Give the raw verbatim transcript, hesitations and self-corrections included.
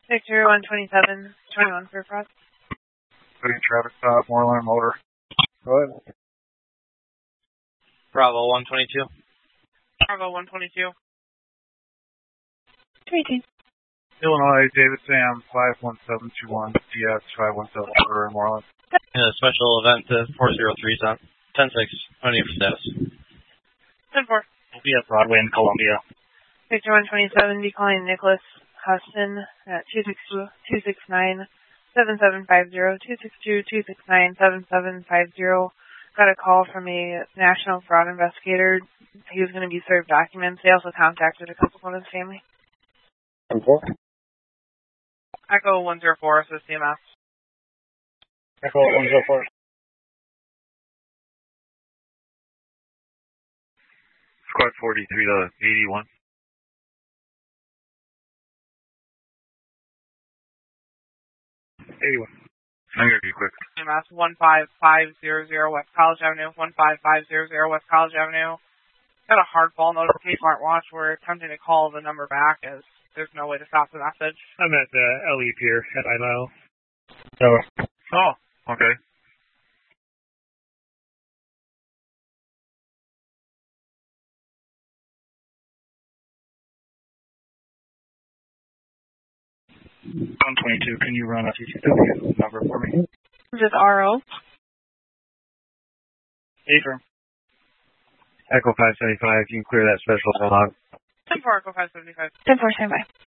Victor one twenty-seven, twenty-one for cross. Big traffic stop, Moreland motor. Go ahead. Bravo one twenty-two. Bravo one twenty-two. twenty-two. Illinois, David Sam, five one seven two one, D S five one seven, order in Moreland. Yeah, special event to four zero three, ten six, twenty for status. ten four. We'll be at Broadway in Columbia. Victor one twenty-seven, be calling Nicholas Huston at two six two, two six nine, seven seven five zero, two six two, two six nine, seven seven five zero. Got a call from a national fraud investigator. He was going to be served documents. They also contacted a couple of his family. ten four. Echo one zero four, assist C M S. Echo one zero four. Squad forty-three to eighty-one. eighty-one. I'm going to be quick. C M S one five five zero zero West College Avenue, one five five zero zero West College Avenue. Got a hardball notification smartwatch. We're attempting to call the number back as there's no way to stop the message. I'm at the L E Pier at I Mile. So, Oh, okay. one twenty-two, can you run a T T W number for me? Just R O. Affirm. Echo five seventy-five, you can clear that special log. ten four, Echo five seventy-five. ten four, stand by.